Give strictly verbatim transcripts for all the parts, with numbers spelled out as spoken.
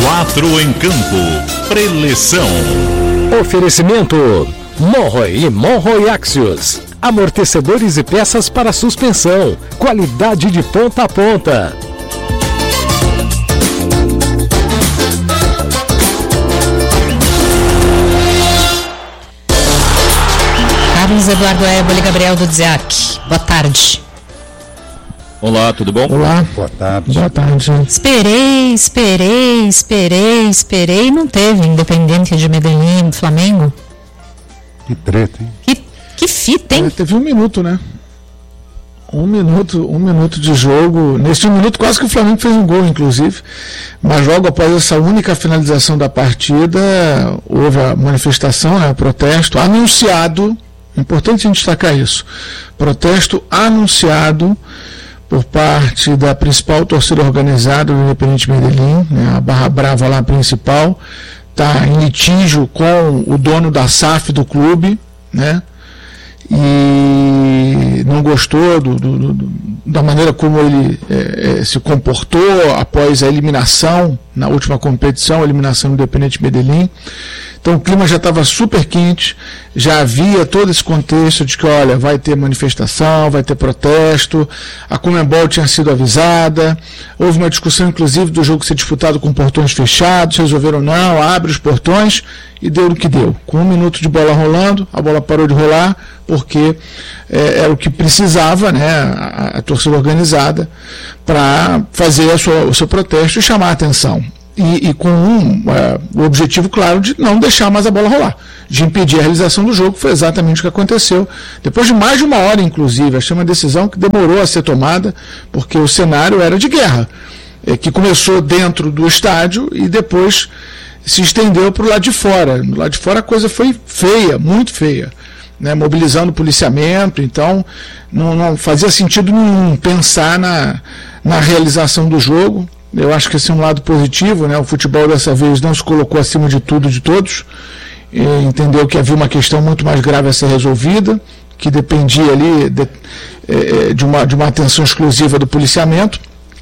Quatro em campo. Preleção. Oferecimento Monroe e Monroe Axios. Amortecedores e peças para suspensão. Qualidade de ponta a ponta. Carlos Eduardo Éboli, Gabriel do Dziak. Boa tarde. Olá, tudo bom? Olá. Boa tarde. Boa tarde. Esperei, esperei, esperei, esperei. Não teve Independente de Medellín, Flamengo? Que treta, hein? Que, que fita, hein? É, teve um minuto, né? Um minuto, um minuto de jogo. Neste um minuto quase que o Flamengo fez um gol, inclusive. Mas logo após essa única finalização da partida, houve a manifestação, né, o protesto anunciado. Importante a gente destacar isso. Protesto anunciado por parte da principal torcida organizada do Independente Medellín, né, a Barra Brava lá principal, está em litígio com o dono da S A F do clube, né, e não gostou do, do, do, da maneira como ele é, é, se comportou após a eliminação, na última competição, a eliminação do Independente Medellín. Então o clima já estava super quente, já havia todo esse contexto de que, olha, vai ter manifestação, vai ter protesto, a Conmebol tinha sido avisada, houve uma discussão inclusive do jogo ser disputado com portões fechados, resolveram não, abre os portões e deu o que deu. Com um minuto de bola rolando, a bola parou de rolar, porque é, era o que precisava, né, a, a torcida organizada, para fazer a sua, o seu protesto e chamar a atenção. E, e com um, é, o objetivo claro de não deixar mais a bola rolar, de impedir a realização do jogo. Foi exatamente o que aconteceu. Depois de mais de uma hora, inclusive, achei uma decisão que demorou a ser tomada, porque o cenário era de guerra, é, que começou dentro do estádio e depois se estendeu para o lado de fora. Do lado de fora a coisa foi feia, muito feia, né, mobilizando o policiamento. Então não, não fazia sentido nenhum pensar na, na realização do jogo. Eu acho que esse é um lado positivo, né? O futebol dessa vez não se colocou acima de tudo, de todos, e entendeu que havia uma questão muito mais grave a ser resolvida, que dependia ali de, de, uma, de uma atenção exclusiva do policiamento,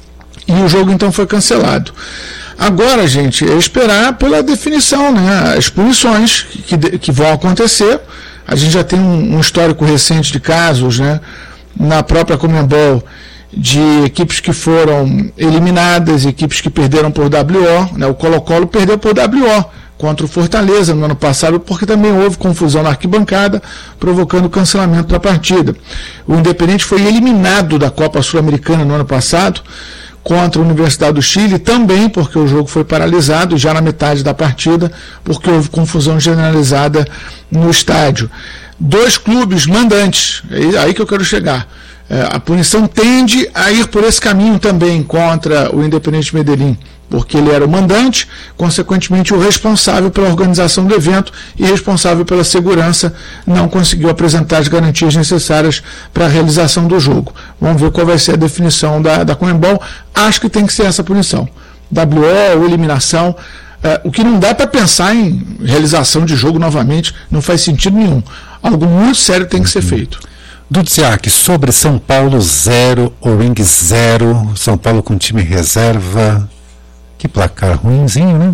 e o jogo então foi cancelado. Agora, gente, é esperar pela definição, né? As punições que, que, que vão acontecer. A gente já tem um, um histórico recente de casos, né, na própria Conmebol, de equipes que foram eliminadas, equipes que perderam por W O, né? O Colo-Colo perdeu por W O contra o Fortaleza no ano passado, porque também houve confusão na arquibancada, provocando o cancelamento da partida. O Independente foi eliminado da Copa Sul-Americana no ano passado, contra a Universidade do Chile, também porque o jogo foi paralisado já na metade da partida, porque houve confusão generalizada no estádio. Dois clubes mandantes, é aí que eu quero chegar. A punição tende a ir por esse caminho também contra o Independente Medellín, porque ele era o mandante, consequentemente o responsável pela organização do evento e responsável pela segurança, não conseguiu apresentar as garantias necessárias para a realização do jogo. Vamos ver qual vai ser a definição da, da Conmebol. Acho que tem que ser essa punição. W O ou eliminação. Uh, o que não dá para pensar em realização de jogo novamente, não faz sentido nenhum. Algo muito sério tem que ser feito. Dudziak, sobre São Paulo zero, Oring zero, São Paulo com time reserva, que placar ruinzinho, né?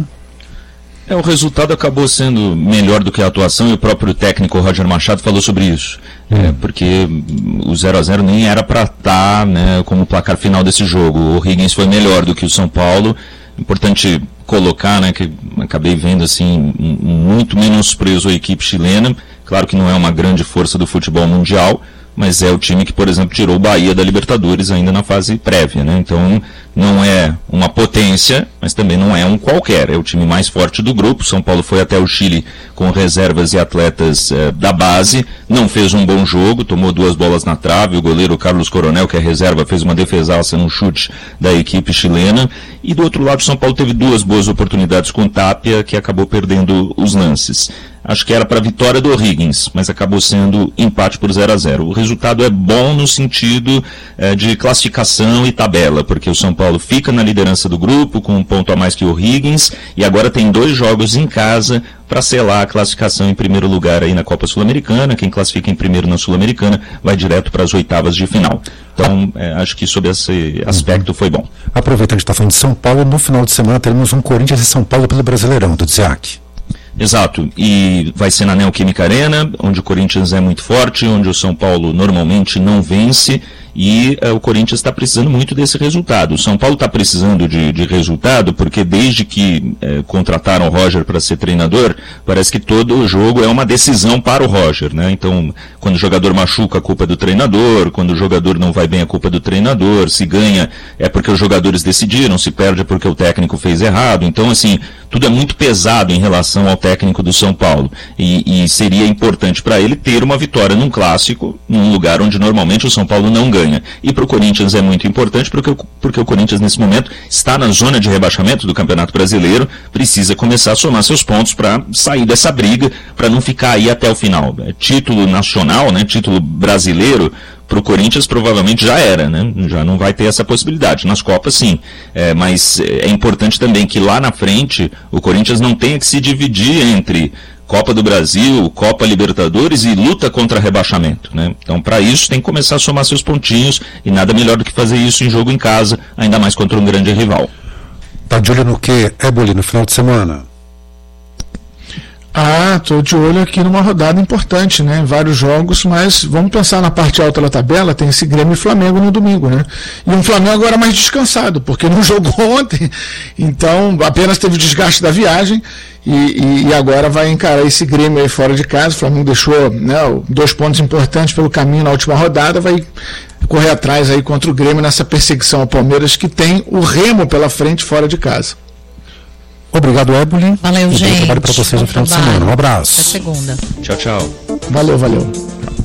É, o resultado acabou sendo melhor do que a atuação, e o próprio técnico Roger Machado falou sobre isso, hum. é, porque o zero a zero nem era para estar, né, como placar final desse jogo. O Higgins foi melhor do que o São Paulo. Importante colocar, né, que acabei vendo assim, muito menosprezo a equipe chilena. Claro que não é uma grande força do futebol mundial, mas é o time que, por exemplo, tirou o Bahia da Libertadores ainda na fase prévia, né? Então não é uma potência, mas também não é um qualquer, é o time mais forte do grupo. São Paulo foi até o Chile com reservas e atletas eh, da base, não fez um bom jogo, tomou duas bolas na trave, o goleiro Carlos Coronel, que é reserva, fez uma defesaça no chute da equipe chilena, e do outro lado o São Paulo teve duas boas oportunidades com Tapia, que acabou perdendo os lances. acho que era para a vitória do O'Higgins, mas acabou sendo empate por zero a zero. O resultado é bom no sentido eh, de classificação e tabela, porque o São Paulo fica na liderança do grupo com um ponto a mais que o O'Higgins e agora tem dois jogos em casa para selar a classificação em primeiro lugar aí na Copa Sul-Americana. Quem classifica em primeiro na Sul-Americana vai direto para as oitavas de final. Então, é, acho que sob esse aspecto foi bom. Aproveitando que a gente está falando de São Paulo, no final de semana teremos um Corinthians e São Paulo pelo Brasileirão, do Dziak. Exato, e vai ser na Neoquímica Arena, onde o Corinthians é muito forte, onde o São Paulo normalmente não vence, e uh, o Corinthians está precisando muito desse resultado. O São Paulo está precisando de, de resultado, porque desde que uh, contrataram o Roger para ser treinador, parece que todo o jogo é uma decisão para o Roger, né? Então, quando o jogador machuca, a culpa é do treinador, quando o jogador não vai bem, a culpa é do treinador, se ganha é porque os jogadores decidiram, se perde é porque o técnico fez errado. Então, assim, tudo é muito pesado em relação ao técnico do São Paulo, e, e seria importante para ele ter uma vitória num clássico, num lugar onde normalmente o São Paulo não ganha. E para o Corinthians é muito importante, porque, porque o Corinthians nesse momento está na zona de rebaixamento do Campeonato Brasileiro, precisa começar a somar seus pontos para sair dessa briga, para não ficar aí até o final. É, título nacional, né, título brasileiro, para o Corinthians provavelmente já era, né? Já não vai ter essa possibilidade. Nas Copas sim, é, mas é importante também que lá na frente o Corinthians não tenha que se dividir entre Copa do Brasil, Copa Libertadores e luta contra rebaixamento, né? Então, para isso, tem que começar a somar seus pontinhos, e nada melhor do que fazer isso em jogo em casa, ainda mais contra um grande rival. Tá de olho no quê, Éboli, no final de semana? Ah, estou de olho aqui numa rodada importante, né? Em vários jogos, mas vamos pensar na parte alta da tabela, tem esse Grêmio e Flamengo no domingo, né? E um Flamengo agora mais descansado, porque não jogou ontem, então apenas teve o desgaste da viagem, e, e, e agora vai encarar esse Grêmio aí fora de casa. O Flamengo deixou, né, dois pontos importantes pelo caminho na última rodada, vai correr atrás aí contra o Grêmio nessa perseguição ao Palmeiras, que tem o Remo pela frente fora de casa. Obrigado, Éboli. Valeu, gente. Bom trabalho para vocês no final de semana. Um abraço. Até segunda. Tchau, tchau. Valeu, valeu.